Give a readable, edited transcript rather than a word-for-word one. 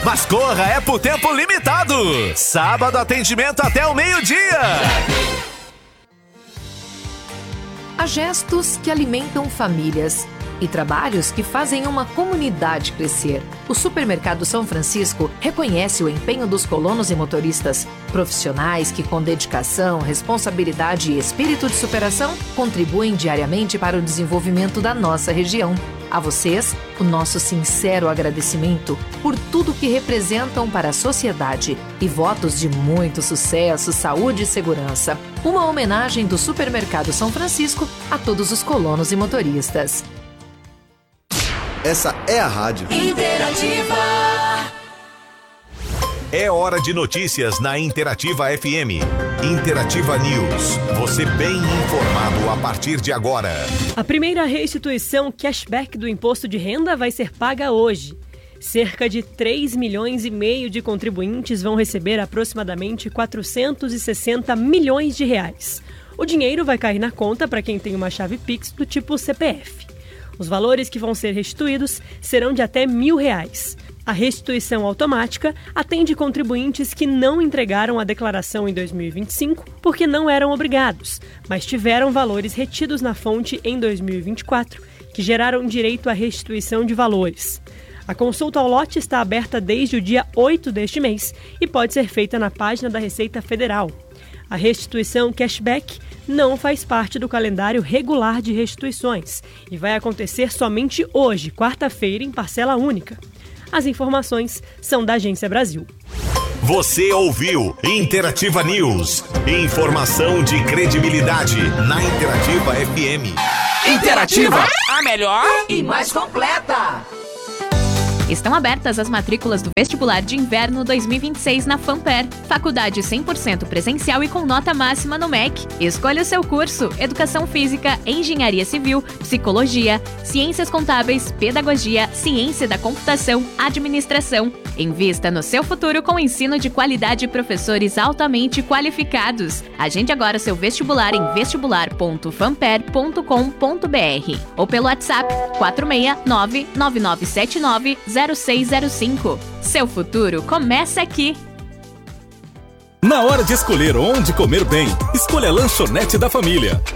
Mas corra, é por tempo limitado. Sábado, atendimento até o meio-dia. Há gestos que alimentam famílias e trabalhos que fazem uma comunidade crescer. O Supermercado São Francisco reconhece o empenho dos colonos e motoristas, profissionais que com dedicação, responsabilidade e espírito de superação contribuem diariamente para o desenvolvimento da nossa região. A vocês, o nosso sincero agradecimento por tudo que representam para a sociedade e votos de muito sucesso, saúde e segurança. Uma homenagem do Supermercado São Francisco a todos os colonos e motoristas. Essa é a Rádio Interativa. É hora de notícias na Interativa FM. Interativa News. Você bem informado a partir de agora. A primeira restituição cashback do imposto de renda vai ser paga hoje. Cerca de 3,5 milhões de contribuintes vão receber aproximadamente 460 milhões de reais. O dinheiro vai cair na conta para quem tem uma chave Pix do tipo CPF. Os valores que vão ser restituídos serão de até R$1.000. A restituição automática atende contribuintes que não entregaram a declaração em 2025 porque não eram obrigados, mas tiveram valores retidos na fonte em 2024, que geraram direito à restituição de valores. A consulta ao lote está aberta desde o dia 8 deste mês e pode ser feita na página da Receita Federal. A restituição cashback não faz parte do calendário regular de restituições e vai acontecer somente hoje, quarta-feira, em parcela única. As informações são da Agência Brasil. Você ouviu Interativa News. Informação de credibilidade na Interativa FM. Interativa, a melhor e mais completa. Estão abertas as matrículas do Vestibular de Inverno 2026 na FAMPER. Faculdade 100% presencial e com nota máxima no MEC. Escolha o seu curso: Educação Física, Engenharia Civil, Psicologia, Ciências Contábeis, Pedagogia, Ciência da Computação, Administração. Invista no seu futuro com ensino de qualidade e professores altamente qualificados. Agende agora seu vestibular em vestibular.famper.com.br ou pelo WhatsApp 469-9979-0605. Seu futuro começa aqui. Na hora de escolher onde comer bem, escolha a Lanchonete da Família.